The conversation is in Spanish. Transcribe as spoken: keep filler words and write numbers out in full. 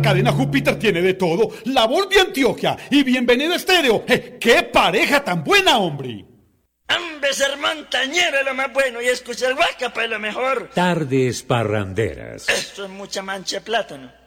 cadena Júpiter tiene de todo. La Voz de Antioquia y Bienvenido Estéreo. Eh, ¡Qué pareja tan buena, hombre! Hombre, ser montañero es lo más bueno y escuchar Guacapa es lo mejor. Tardes parranderas. Esto es mucha mancha de plátano.